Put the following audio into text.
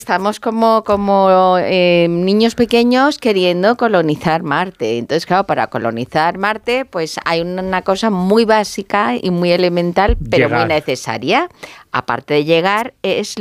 Estamos como niños pequeños queriendo colonizar Marte. Entonces, claro, para colonizar Marte, pues hay una cosa muy básica y muy elemental, pero muy necesaria. Aparte de llegar, es